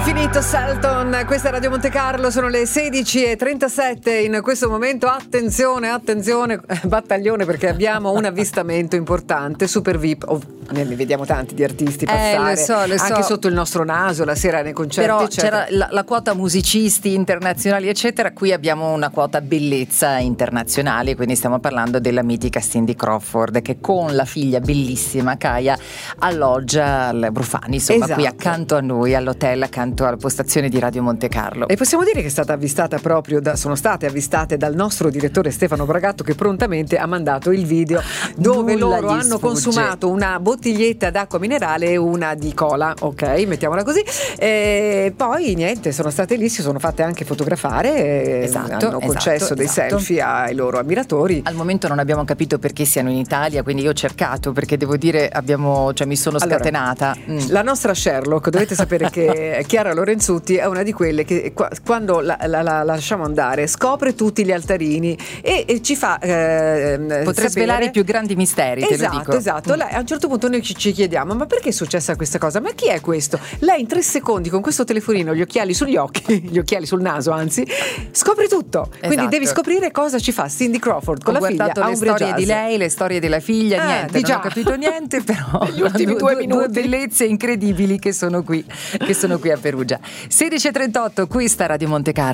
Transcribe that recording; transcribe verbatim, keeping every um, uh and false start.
Finito Selton, questa è Radio Monte Carlo, sono le sedici e trentasette in questo momento. Attenzione, attenzione, battaglione, perché abbiamo un avvistamento importante, super V I P. Oh, ne vediamo tanti di artisti passare, eh, lo so, lo anche so. sotto il nostro naso la sera nei concerti. Però eccetera. c'era la, la quota musicisti internazionali eccetera, qui abbiamo una quota bellezza internazionale, quindi stiamo parlando della mitica Cindy Crawford, che con la figlia bellissima Kaya alloggia al Brufani, insomma, Esatto. qui accanto a noi all'hotel, accanto alla postazione di Radio Monte Carlo. E possiamo dire che è stata avvistata proprio da, sono state avvistate dal nostro direttore Stefano Bragatto, che prontamente ha mandato il video dove Nulla loro gli hanno sfugge. consumato una bottiglietta d'acqua minerale e una di cola, ok, mettiamola così. E poi niente, sono state lì, si sono fatte anche fotografare, Esatto, hanno concesso esatto, dei esatto. selfie ai loro ammiratori. Al momento non abbiamo capito perché siano in Italia, quindi io ho cercato, perché devo dire abbiamo, cioè mi sono Allora, scatenata. Mm. La nostra Sherlock, dovete sapere che Chiara Lorenzutti è una di quelle che qua- quando la, la- la lasciamo andare scopre tutti gli altarini e, e ci fa eh, Potrei sapere... svelare i più grandi misteri, te lo Esatto, dico. esatto. Lei, a un certo punto noi ci, ci chiediamo: ma perché è successa questa cosa? Ma chi è questo? Lei in tre secondi con questo telefonino, gli occhiali sugli occhi, gli occhiali sul naso, anzi, scopre tutto. Quindi Esatto. devi scoprire cosa ci fa Cindy Crawford con Ho la figlia guardato a le Umbria storie Jazz. di lei, le storie della figlia, Ah, niente, di non già. ho capito niente, però Gli ultimi due, due due, minuti. due bellezze incredibili che sono qui, che sono qui a Perugia. sedici e trentotto, qui sta Radio Monte Carlo.